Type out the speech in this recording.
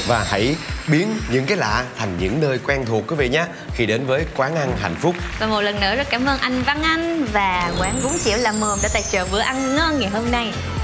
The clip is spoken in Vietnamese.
và hãy biến những cái lạ thành những nơi quen thuộc quý vị nhé, khi đến với quán ăn hạnh phúc. Và một lần nữa rất cảm ơn anh Văn Anh và quán bún chẻo La Mồm đã tài trợ bữa ăn ngon ngày hôm nay.